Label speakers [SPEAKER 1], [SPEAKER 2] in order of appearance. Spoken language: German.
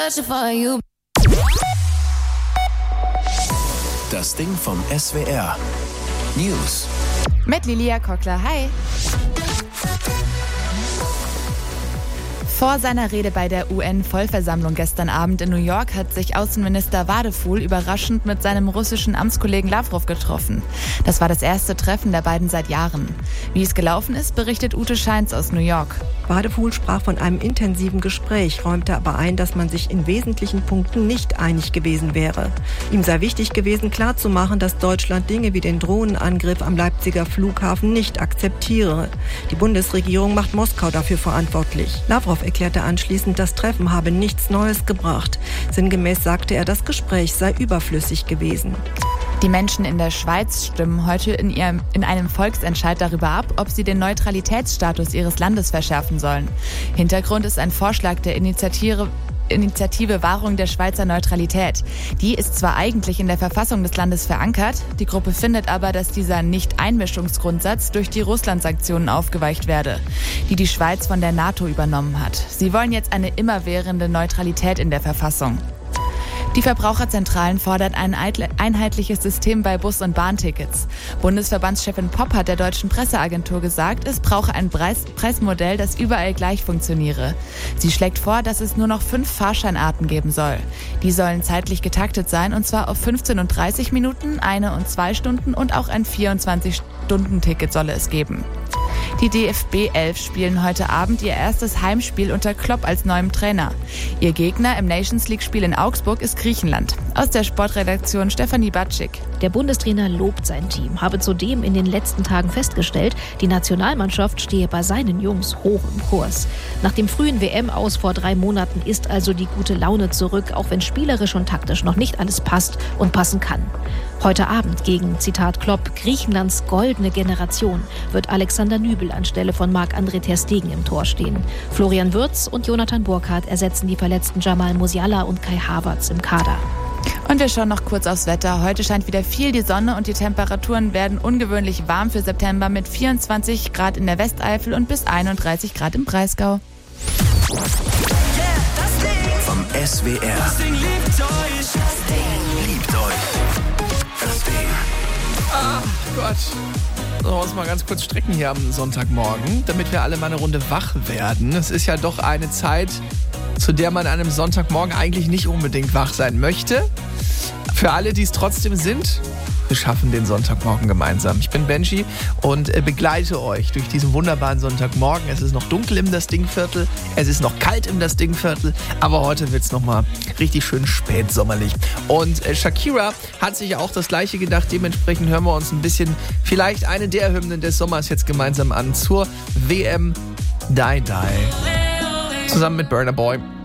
[SPEAKER 1] Das Ding vom SWR. News.
[SPEAKER 2] Mit Lilia Kockler. Hi. Vor seiner Rede bei der UN-Vollversammlung gestern Abend in New York hat sich Außenminister Wadephul überraschend mit seinem russischen Amtskollegen Lavrov getroffen. Das war das erste Treffen der beiden seit Jahren. Wie es gelaufen ist, berichtet Ute Scheins aus New York.
[SPEAKER 3] Wadephul sprach von einem intensiven Gespräch, räumte aber ein, dass man sich in wesentlichen Punkten nicht einig gewesen wäre. Ihm sei wichtig gewesen, klarzumachen, dass Deutschland Dinge wie den Drohnenangriff am Leipziger Flughafen nicht akzeptiere. Die Bundesregierung macht Moskau dafür verantwortlich. Lavrov erklärte anschließend, das Treffen habe nichts Neues gebracht. Sinngemäß sagte er, das Gespräch sei überflüssig gewesen.
[SPEAKER 2] Die Menschen in der Schweiz stimmen heute in einem Volksentscheid darüber ab, ob sie den Neutralitätsstatus ihres Landes verschärfen sollen. Hintergrund ist ein Vorschlag der Initiative Wahrung der Schweizer Neutralität. Die ist zwar eigentlich in der Verfassung des Landes verankert, die Gruppe findet aber, dass dieser Nicht-Einmischungsgrundsatz durch die Russland-Sanktionen aufgeweicht werde, die die Schweiz von der NATO übernommen hat. Sie wollen jetzt eine immerwährende Neutralität in der Verfassung. Die Verbraucherzentralen fordern ein einheitliches System bei Bus- und Bahntickets. Bundesverbandschefin Popp hat der Deutschen Presseagentur gesagt, es brauche ein Preismodell, das überall gleich funktioniere. Sie schlägt vor, dass es nur noch 5 Fahrscheinarten geben soll. Die sollen zeitlich getaktet sein, und zwar auf 15 und 30 Minuten, 1 und 2 Stunden und auch ein 24-Stunden-Ticket solle es geben. Die DFB 11 spielen heute Abend ihr erstes Heimspiel unter Klopp als neuem Trainer. Ihr Gegner im Nations-League-Spiel in Augsburg ist Griechenland. Aus der Sportredaktion Stefanie Batschik.
[SPEAKER 4] Der Bundestrainer lobt sein Team, habe zudem in den letzten Tagen festgestellt, die Nationalmannschaft stehe bei seinen Jungs hoch im Kurs. Nach dem frühen WM-Aus vor 3 Monaten ist also die gute Laune zurück, auch wenn spielerisch und taktisch noch nicht alles passt und passen kann. Heute Abend gegen, Zitat Klopp, Griechenlands goldene Generation wird Alexander Nübel anstelle von Marc-André ter Stegen im Tor stehen. Florian Wirtz und Jonathan Burkhardt ersetzen die verletzten Jamal Musiala und Kai Havertz im Kader.
[SPEAKER 2] Und wir schauen noch kurz aufs Wetter. Heute scheint wieder viel die Sonne und die Temperaturen werden ungewöhnlich warm für September mit 24 Grad in der Westeifel und bis 31 Grad im Breisgau.
[SPEAKER 1] Vom SWR. Das Ding liebt euch. Das Ding liebt euch. Das Ding.
[SPEAKER 5] Ach Gott. So, uns mal ganz kurz strecken hier am Sonntagmorgen, damit wir alle mal eine Runde wach werden. Es ist ja doch eine Zeit, zu der man an einem Sonntagmorgen eigentlich nicht unbedingt wach sein möchte. Für alle, die es trotzdem sind, wir schaffen den Sonntagmorgen gemeinsam. Ich bin Benji und begleite euch durch diesen wunderbaren Sonntagmorgen. Es ist noch dunkel im Das Ding-Viertel, es ist noch kalt im Das Ding-Viertel, aber heute wird es nochmal richtig schön spätsommerlich. Und Shakira hat sich auch das Gleiche gedacht. Dementsprechend hören wir uns ein bisschen vielleicht eine der Hymnen des Sommers jetzt gemeinsam an zur WM Die Die. Zusammen mit Burna Boy.